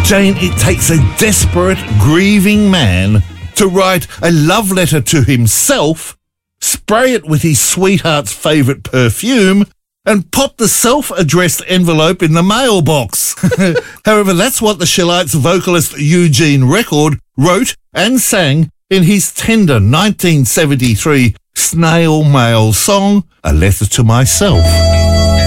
Jane, it takes a desperate, grieving man to write a love letter to himself, spray it with his sweetheart's favourite perfume, and pop the self-addressed envelope in the mailbox. However, that's what the Shillites vocalist Eugene Record wrote and sang in his tender 1973 snail mail song, A Letter to Myself.